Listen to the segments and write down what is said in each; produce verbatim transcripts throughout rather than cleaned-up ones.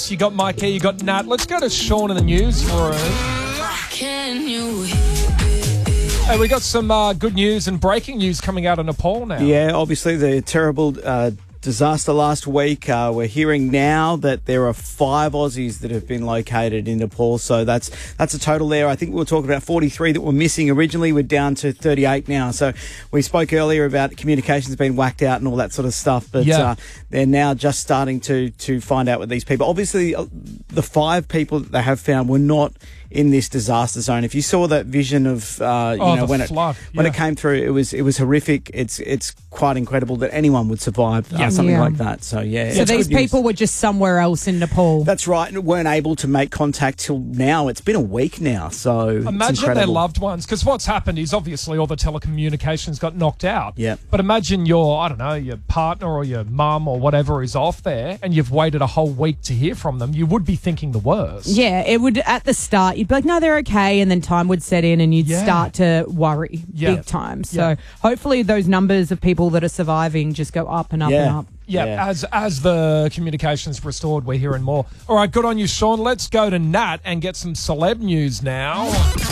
You got Mikey, you got Nat. Let's go to Sean in the newsroom. Can you Hey, we got some uh, good news and breaking news coming out of Nepal now. Yeah, obviously the terrible uh, disaster last week. Uh, we're hearing now that there are five Aussies that have been located in Nepal. So that's that's a total there. I think we were talking about forty-three that were missing originally. We're down to thirty-eight now. So we spoke earlier about communications being whacked out and all that sort of stuff. But Yeah. uh, they're now just starting to, to find out what these people... Obviously, uh, the five people that they have found were not in this disaster zone. If you saw that vision of uh, you Oh, know the when it flood, when yeah. it came through, it was it was horrific. It's it's quite incredible that anyone would survive uh, Yeah. something Yeah. like that. So yeah, So it's these good news. people were just somewhere else in Nepal. That's right, and weren't able to make contact till now. It's been a week now, so it's Imagine their incredible. loved ones, because what's happened is obviously all the telecommunications got knocked out. Yeah. But imagine your, I don't know, your partner or your mum or whatever is off there and you've waited a whole week to hear from them. You would be thinking the worst. Yeah, it would at the start. You'd be like, no, they're okay. And then time would set in and you'd Yeah. start to worry Yeah. big time. So Yeah. hopefully those numbers of people that are surviving just go up and up Yeah. and up. Yeah, Yeah. as as the communications restored, we're hearing more. All right, good on you, Sean. Let's go to Nat and get some celeb news now.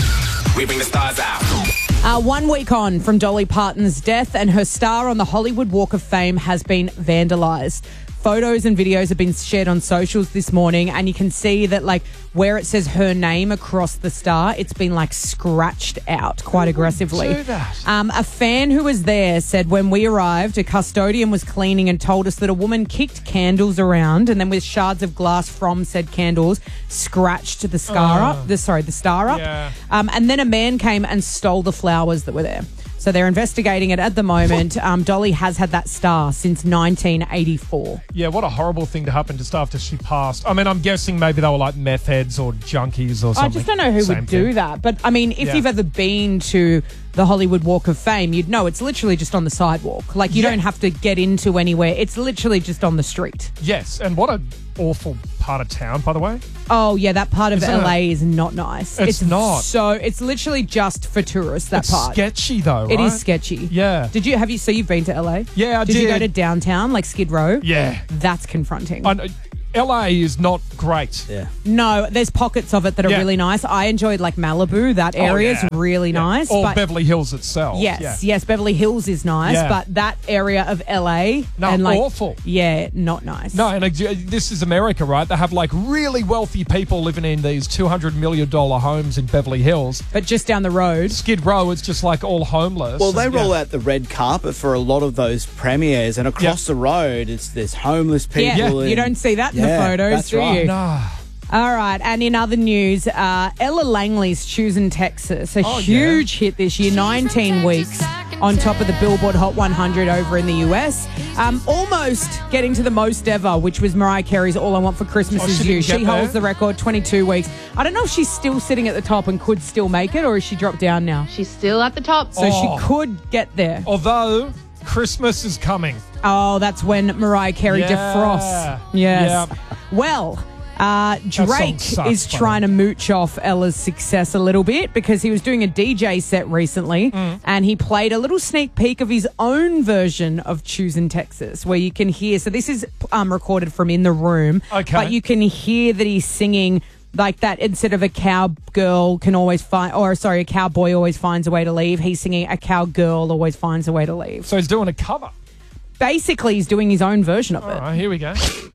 We bring the stars out. Uh, one week on from Dolly Parton's death, and her star on the Hollywood Walk of Fame has been vandalised. Photos and videos have been shared on socials this morning, and you can see that, like, where it says her name across the star, it's been, like, scratched out quite aggressively. do that? Um, a fan who was there said when we arrived, a custodian was cleaning and told us that a woman kicked candles around and then with shards of glass from said candles scratched the scar Oh. up, the, sorry, the star up. Yeah. Um, and then a man came and stole the flowers that were there. So they're investigating it at the moment. Um, Dolly has had that star since nineteen eighty-four. Yeah, what a horrible thing to happen just after she passed. I mean, I'm guessing maybe they were like meth heads or junkies or something. I just don't know who Same would do thing. that. But, I mean, if Yeah. you've ever been to the Hollywood Walk of Fame, you'd know it's literally just on the sidewalk. Like, you Yeah. don't have to get into anywhere. It's literally just on the street. Yes, and what an awful part of town, by the way. Oh, yeah, that part of Isn't L A is not nice. It's not. So, it's literally just for tourists, that It's part. sketchy, though, right? It is sketchy. Yeah. Did you, have you, so you've been to L A? Yeah, I Did you go did. to downtown, like Skid Row? Yeah. That's confronting. I know, L A is not great. Yeah. No, there's pockets of it that are Yeah. really nice. I enjoyed like Malibu. That Oh, area yeah. is really Yeah. nice. Or but Beverly Hills itself. yes, Yeah. yes, Beverly Hills is nice, Yeah. but that area of L A No, and like awful. yeah, not nice. No, and uh, this is America, right? They have like really wealthy people living in these two hundred million dollars homes in Beverly Hills. But just down the road. Skid Row, it's just like all homeless. Well, they And, roll yeah. out the red carpet for a lot of those premieres, and across Yeah. the road, it's there's homeless people. Yeah, and- you don't see that in the Yeah, photos, that's do right. you? Nah. All right, and in other news, uh, Ella Langley's Choosing Texas, a Oh, huge hit this year, nineteen weeks on top of the Billboard Hot one hundred over in the U S. Um, almost getting to the most ever, which was Mariah Carey's All I Want for Christmas Oh, Is she You. didn't get She holds there? the record, twenty-two weeks. I don't know if she's still sitting at the top and could still make it, or is she dropped down now? She's still at the top. So Oh. she could get there. Although Christmas is coming. Oh, that's when Mariah Carey Yeah. defrosts. Yes. Yeah. Well, uh, Drake song sucks, is by the trying to mooch off Ella's success a little bit because he was doing a D J set recently Mm. and he played a little sneak peek of his own version of Choosing Texas where you can hear. So this is um, recorded from in the room. Okay. But you can hear that he's singing like that instead of a cowgirl can always find, or sorry, a cowboy always finds a way to leave. He's singing a cowgirl always finds a way to leave. So he's doing a cover. Basically, he's doing his own version of All it. right, here we go.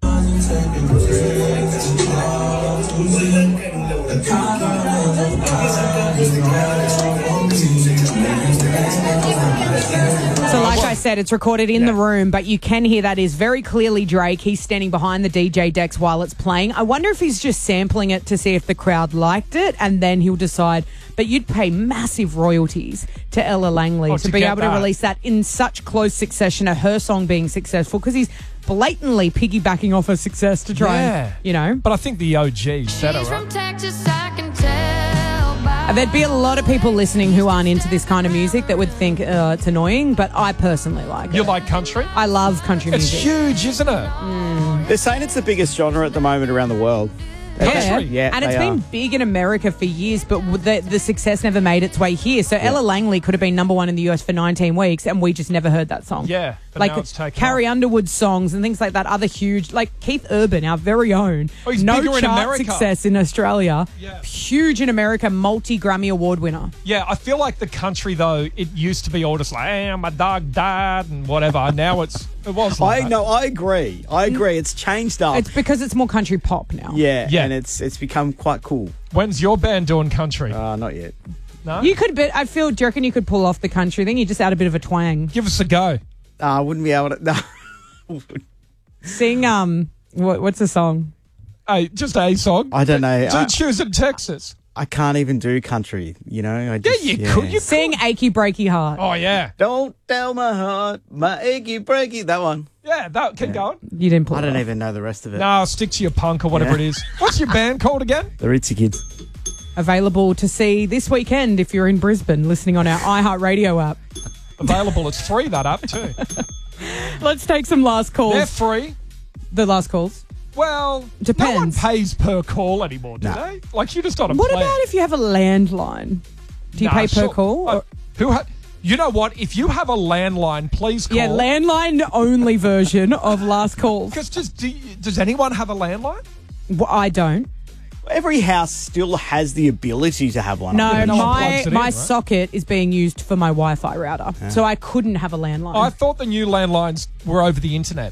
So like I said, it's recorded in Yeah. the room, but you can hear that is very clearly Drake. He's standing behind the D J decks while it's playing. I wonder if he's just sampling it to see if the crowd liked it, and then he'll decide. But you'd pay massive royalties to Ella Langley Oh, to, to be get able to that. release that in such close succession of her song being successful, because he's blatantly piggybacking off her success to try Yeah. and, you know. But I think the O G said it, She's right? from Texas, I can tell by There'd be a lot of people listening who aren't into this kind of music that would think uh, it's annoying, but I personally like You it. like country? I love country It's music. huge, isn't it? They're saying it's the biggest genre at the moment around the world. Country. Yeah, and it's they been are. big in America for years, but the, the success never made its way here. So Ella Langley could have been number one in the U S for nineteen weeks, and we just never heard that song. Yeah, but like now it's taken Carrie off. Underwood songs and things like that. Other huge, like Keith Urban, our very own, Oh, he's no bigger in chart America. success in Australia, Yeah. huge in America, multi Grammy Award winner. Yeah, I feel like the country, though, it used to be all just like, hey, my dog died and whatever. Now it's, it was like I that. no, I agree. I agree. It's changed up. It's because it's more country pop now. yeah, Yeah. and it's it's become quite cool. When's your band doing country? Uh, not yet. no? You could, but I feel, do you reckon you could pull off the country thing? You just add a bit of a twang. Give us a go. Uh, I wouldn't be able to. No. Sing, um, what, what's the song? Hey, just a song. I don't know. Do I, choose in Texas. I can't even do country. You know. I Yeah, just, you could. You Sing could. Achy Breaky Heart. Oh, yeah. Don't tell my heart, my achy breaky. That one. Yeah, that, keep going. You didn't pull I it don't off. even know the rest of it. No, stick to your punk or whatever Yeah. it is. What's your band called again? The Ritzy Kids. Available to see this weekend if you're in Brisbane listening on our iHeartRadio app. Available. It's free, that app, too. Let's take some last calls. They're free. The last calls. Well, Depends. no one pays per call anymore, do No. they? Like, you just on a What plan. about if you have a landline? Do you Nah, pay per sure. call? Uh, Or- who ha- you know what? If you have a landline, please call. yeah, landline only version of last calls. Because does, do you- does anyone have a landline? Well, I don't. Every house still has the ability to have one. No, Yeah, no one my plugs it in, my right? socket is being used for my Wi-Fi router, so I couldn't have a landline. I thought the new landlines were over the internet.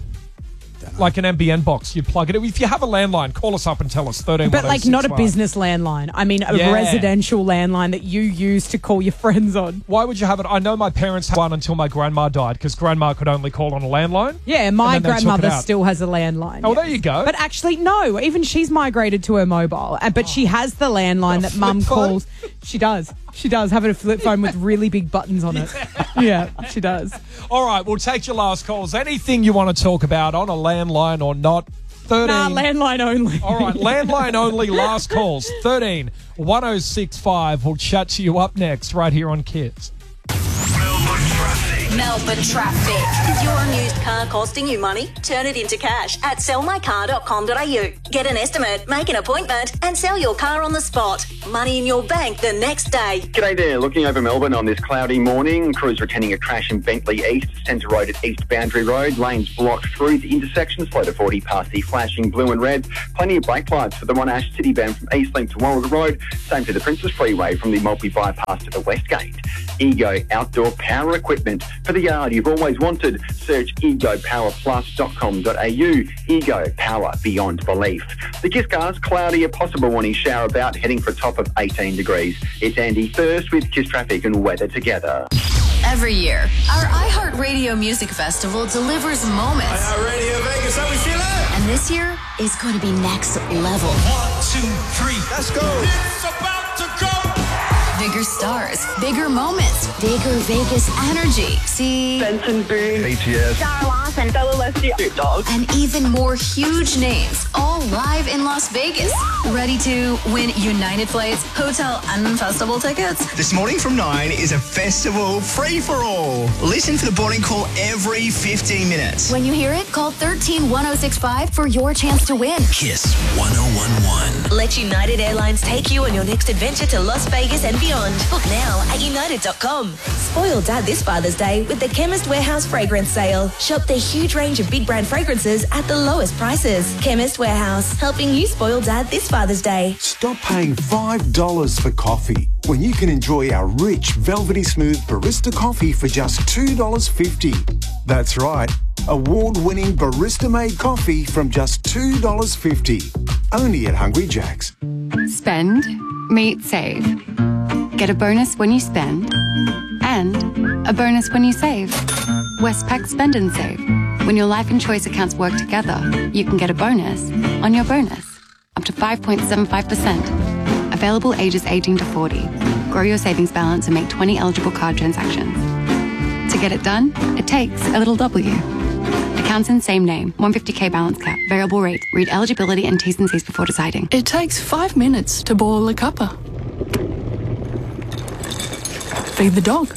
Like an M B N box, you'd plug it in. If you have a landline, call us up and tell us. thirteen but like not a business landline. I mean a Yeah. residential landline that you use to call your friends on. Why would you have it? I know my parents had one until my grandma died because grandma could only call on a landline. Yeah, my And then they took it grandmother out. still has a landline. Oh, yeah. there you go. But actually, no. Even she's migrated to her mobile, and but she has the landline A that flip Mum phone? calls. She does. She does have a flip phone with really big buttons on it. Yeah, she does. All right, we'll take your last calls. Anything you want to talk about on a landline or not? thirteen. Nah, landline only. All right, landline only last calls. thirteen one oh six five. We'll chat to you up next right here on Kids. Melbourne traffic. Is your used car costing you money? Turn it into cash at sell my car dot com dot a u. Get an estimate, make an appointment, and sell your car on the spot. Money in your bank the next day. G'day there, looking over Melbourne on this cloudy morning. Crews returning a crash in Bentley East, Centre Road at East Boundary Road. Lanes blocked through the intersection, slow to forty past the flashing blue and red. Plenty of brake lights for the Monash City bound from Eastlink to Warwick Road. Same to the Princess Freeway from the Maltby bypass to the West Gate. Ego Outdoor Power Equipment. For the yard you've always wanted, search ego power plus dot com dot a u. Ego Power Beyond Belief. The Kiscars, cloudy, a possible morning shower about, heading for a top of eighteen degrees. It's Andy Thirst with Kiss Traffic and Weather Together. Every year, our iHeartRadio Music Festival delivers moments. Radio Vegas, how we feeling? And this year is going to be next level. One, two, three, let's go. It's about to go. Bigger stars, bigger moments, bigger Vegas energy. See, Benson Boone. A T S. and Bella Leslie. Dog. and even more huge names, all live in Las Vegas. Ready to win United Flights, hotel, and festival tickets? This morning from nine is a festival free-for-all. Listen for the boarding call every fifteen minutes. When you hear it, call one three one oh six five for your chance to win. Kiss one oh one one. Let United Airlines take you on your next adventure to Las Vegas and beyond. Book now at united dot com. Spoil Dad this Father's Day with the Chemist Warehouse Fragrance Sale. Shop the huge range of big brand fragrances at the lowest prices. Chemist Warehouse, helping you spoil Dad this Father's Day. Stop paying five dollars for coffee when you can enjoy our rich, velvety smooth barista coffee for just two dollars fifty. That's right, award-winning barista-made coffee from just two dollars fifty. Only at Hungry Jack's. Spend, meet, save. Get a bonus when you spend and a bonus when you save. Westpac Spend and Save. When your life and choice accounts work together, you can get a bonus on your bonus. Up to five point seven five percent. Available ages eighteen to forty. Grow your savings balance and make twenty eligible card transactions. To get it done, it takes a little W. Accounts in same name. one hundred fifty k balance cap. Variable rate. Read eligibility and T's and C's before deciding. It takes five minutes to boil a cuppa. Feed the dog.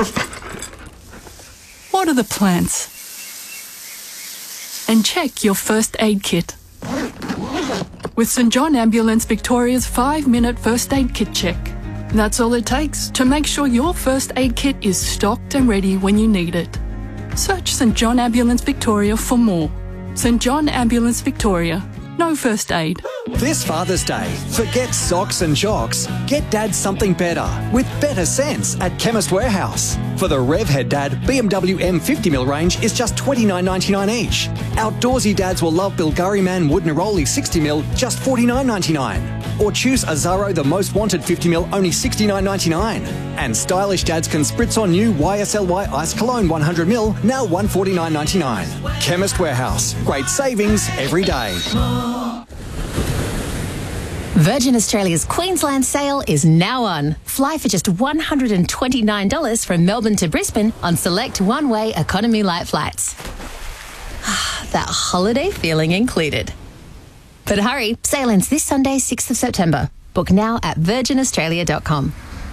Water the plants. And check your first aid kit. with St John Ambulance Victoria's five-minute first aid kit check. That's all it takes to make sure your first aid kit is stocked and ready when you need it. Search St John Ambulance Victoria for more. St John Ambulance Victoria. No first aid. This Father's Day, forget socks and jocks. Get Dad something better with better sense at Chemist Warehouse. For the Revhead Dad, B M W M fifty mil range is just twenty-nine ninety-nine each. Outdoorsy dads will love Bilgari Man Wood Neroli sixty mil, just forty-nine ninety-nine. Or choose Azaro the Most Wanted fifty mil, only sixty-nine ninety-nine. And stylish dads can spritz on new Y S L Y Ice Cologne one hundred mil, now one forty-nine ninety-nine. Chemist Warehouse. Great savings every day. Virgin Australia's Queensland sale is now on. Fly for just one hundred twenty-nine dollars from Melbourne to Brisbane on select one-way economy light flights. That holiday feeling included. But hurry, sale ends this Sunday, sixth of September. Book now at virgin australia dot com.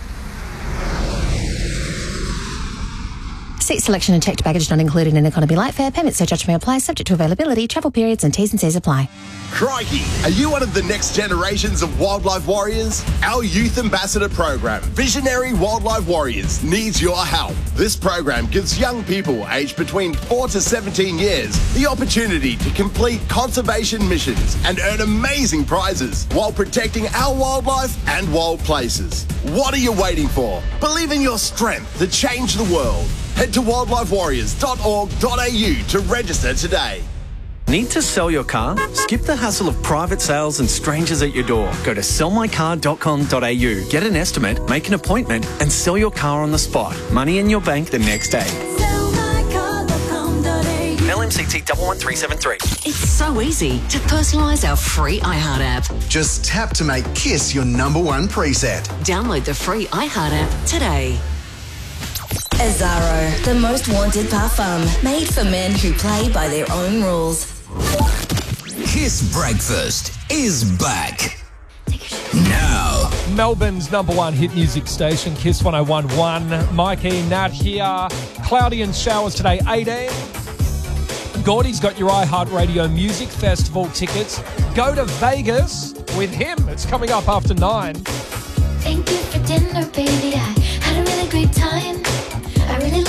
Seat selection and checked baggage not included in economy light fare. Payment surcharge may apply, subject to availability, travel periods and T's and C's apply. Crikey, are you one of the next generations of wildlife warriors? Our Youth Ambassador program, Visionary Wildlife Warriors, needs your help. This program gives young people aged between four to seventeen years the opportunity to complete conservation missions and earn amazing prizes while protecting our wildlife and wild places. What are you waiting for? Believe in your strength to change the world. Head to wildlife warriors dot org dot a u to register today. Need to sell your car? Skip the hassle of private sales and strangers at your door. Go to sell my car dot com dot a u. Get an estimate, make an appointment, and sell your car on the spot. Money in your bank the next day. L M C T one one three seven three. It's so easy to personalise our free iHeart app. Just tap to make Kiss your number one preset. Download the free iHeart app today. Azaro, the most wanted parfum, made for men who play by their own rules. Kiss Breakfast is back. Now. Melbourne's number one hit music station, Kiss one oh one point one. Mikey, Nat here. Cloudy and showers today, eighteen. Gordy's got your iHeartRadio Music Festival tickets. Go to Vegas with him. It's coming up after nine. Thank you for dinner, baby. I had a really great time.